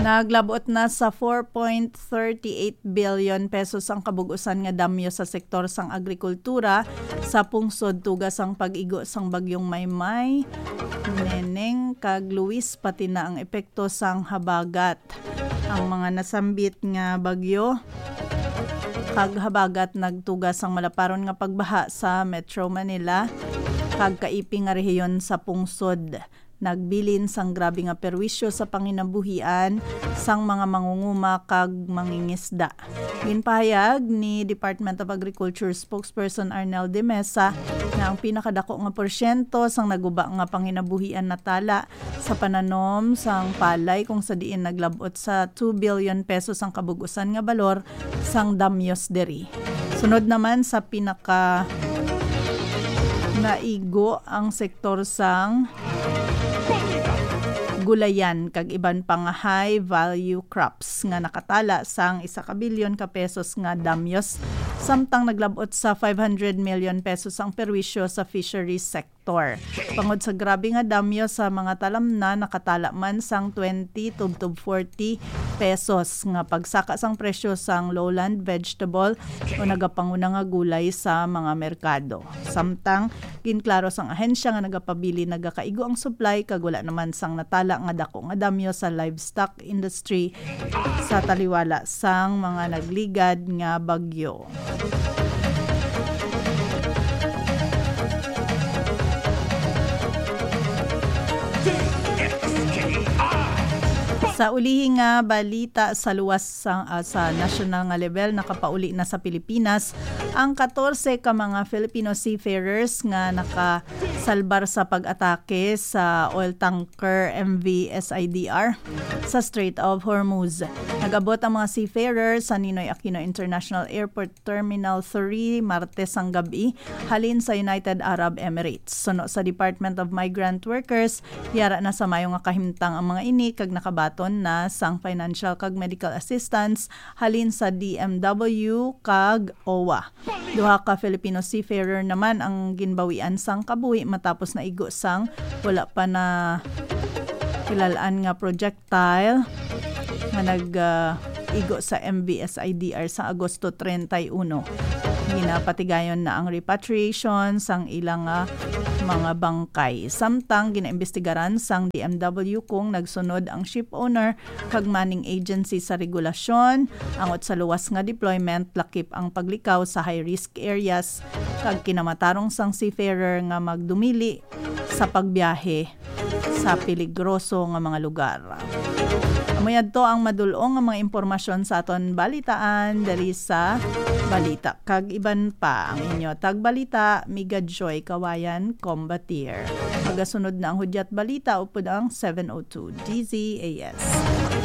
Naglabot na sa 4.38 billion pesos ang kabugusan nga damyo sa sektor sang agrikultura sa pungsod tugas ang pag-igo sang bagyong Maymay, Neneng kag Luis pati na ang epekto sang habagat. Ang mga nasambit nga bagyo kag habagat nagtugas ang malaparon nga pagbaha sa Metro Manila kag kaiping nga rehiyon sa pungsod. Nagbilin sang grabe nga perwisyo sa panginabuhian sang mga mangunguma kag mangingisda. Ginpahayag ni Department of Agriculture spokesperson Arnel de Mesa na ang pinakadako nga porsyento sang naguba nga panginabuhian na tala sa pananom sang palay kung sa diin naglabot sa 2 billion pesos ang kabugusan nga balor sang damyos deri. Sunod naman sa pinaka naigo ang sektor sang gulayan kag iban pang high value crops nga nakatala sang 1 billion ka pesos nga damyos samtang naglabot sa 500 million pesos ang perwisyo sa fisheries sector. Pangod sa grabe nga damyos sa mga talamna nakatala man sang 20 to 40 pesos nga pagsaka sang presyo sang lowland vegetable o nagapanguna nga gulay sa mga merkado. Samtang ginklaro sang ahensya nga nagapabili nagakaigo ang supply kag wala naman sang natala nga dako nga damyo sa livestock industry sa taliwala sang mga nagligad nga bagyo. Sa ulihi nga balita sa luwas sa national nga level nakapauli na sa Pilipinas ang 14 ka mga Filipino seafarers nga nakasalbar sa pag-atake sa oil tanker MV SIDR sa Strait of Hormuz. Nagabot ang mga seafarers sa Ninoy Aquino International Airport Terminal 3 Martes ang gabi halin sa United Arab Emirates. Suno sa Department of Migrant Workers, yara na sa mayo nga kahimtang ang mga ini kag nakabaton na sang financial kag medical assistance halin sa DMW kag OWA. Duha ka Filipino seafarer naman ang ginbawian sang kabuhi matapos na igo sang wala pa na kilalaan nga projectile nga igo sa MV SIDR sa Agosto 31. Ginapatigayon na ang repatriation sang ilang mga bangkay. Samtang ginaimbestigaran sang DMW kung nagsunod ang ship owner kag manning agency sa regulasyon, angot sa luwas nga deployment lakip ang paglikaw sa high-risk areas kag kinamatarong sang seafarer nga magdumili sa pagbiyahe sa peligroso nga mga lugar. Amoyad to ang madulong nga mga impormasyon sa aton balitaan dali sa balita. Kag iban pa ang inyo tagbalita, Miga Joy Kawayan, Combatier. Magasunod na ang hudyat balita upod ang 702 DZAS.